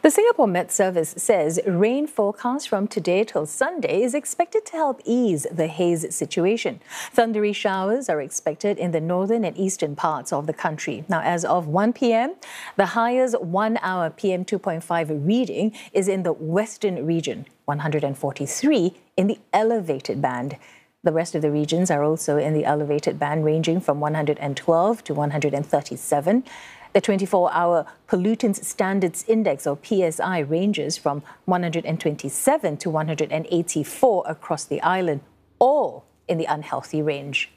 The Singapore Met Service says rain forecast from today till Sunday is expected to help ease the haze situation. Thundery showers are expected in the northern and eastern parts of the country. Now, as of 1 p.m., the highest 1-hour PM 2.5 reading is in the western region, 143 in the elevated band. The rest of the regions are also in the elevated band, ranging from 112 to 137. The 24-hour Pollutants Standards Index, or PSI, ranges from 127 to 184 across the island, all in the unhealthy range.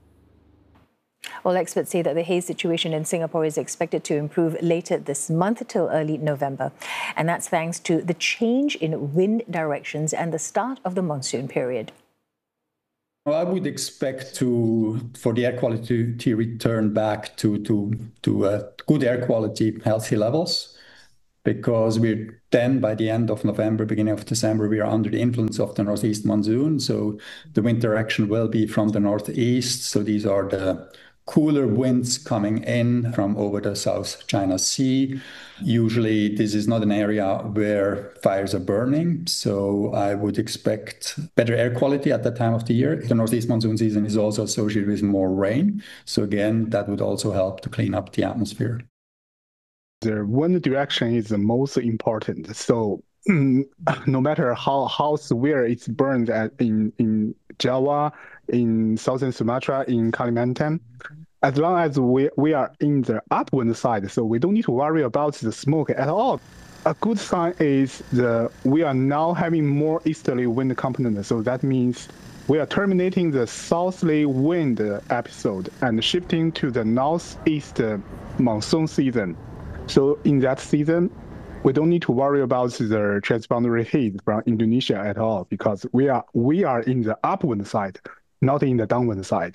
Well, experts say that the haze situation in Singapore is expected to improve later this month till early November. And that's thanks to the change in wind directions and the start of the monsoon period. Well, I would expect for the air quality to return back to good air quality, healthy levels, because we're then, by the end of November, beginning of December, we are under the influence of the northeast monsoon. So the wind direction will be from the northeast. So these are the cooler winds coming in from over the South China Sea. Usually, this is not an area where fires are burning, so I would expect better air quality at that time of the year. The northeast monsoon season is also associated with more rain, so again, that would also help to clean up the atmosphere. The wind direction is the most important. So no matter how severe it's burned in Java, in southern Sumatra, in Kalimantan, as long as we are in the upwind side, so we don't need to worry about the smoke at all. A good sign is we are now having more easterly wind component, so that means we are terminating the southerly wind episode and shifting to the northeast monsoon season. So in that season, we don't need to worry about the transboundary haze from Indonesia at all, because we are in the upwind side, not in the downwind side.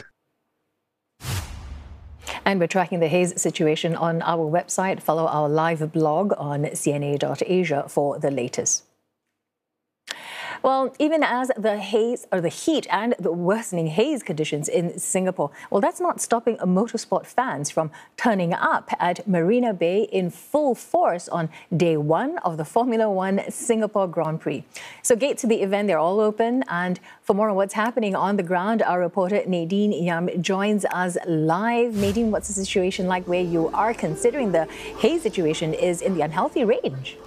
And we're tracking the haze situation on our website. Follow our live blog on cna.asia for the latest. Well, even as the heat and the worsening haze conditions in Singapore, well, that's not stopping motorsport fans from turning up at Marina Bay in full force on day one of the Formula One Singapore Grand Prix. So gates to the event, they're all open. And for more on what's happening on the ground, our reporter Nadine Yam joins us live. Nadine, what's the situation like where you are, considering the haze situation is in the unhealthy range?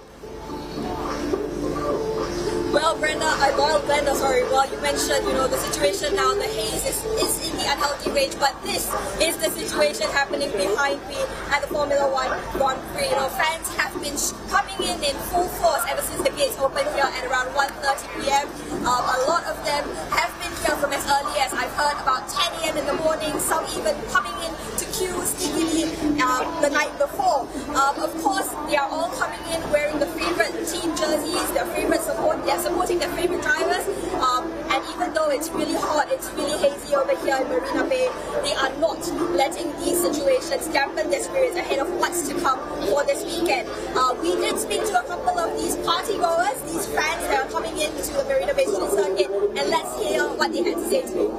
Well, you mentioned, the situation now, the haze is in the unhealthy range, but this is the situation happening behind me at the Formula One Grand Prix. Fans have been coming in full force ever since the gates opened here at around 1:30 p.m. A lot of them have been here from as early as I've heard about 10 a.m. in the morning, some even coming in to queues the night before. Of course, they are all coming in wearing the favorite team jerseys, their favorite support. They're supporting their favorite drivers. And even though it's really hot, it's really hazy over here in Marina Bay, they are not letting these situations dampen their spirits ahead of what's to come for this weekend. We did speak to a couple of these party goers, these fans that are coming into the Marina Bay circuit, and let's hear what they had to say to me.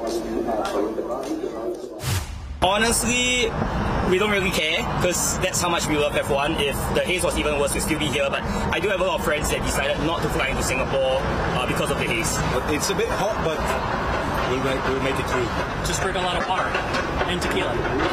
Honestly, we don't really care, because that's how much we love F1. If the haze was even worse, we'd still be here. But I do have a lot of friends that decided not to fly into Singapore because of the haze. It's a bit hot, but we'll make it through. Just drink a lot of water and tequila.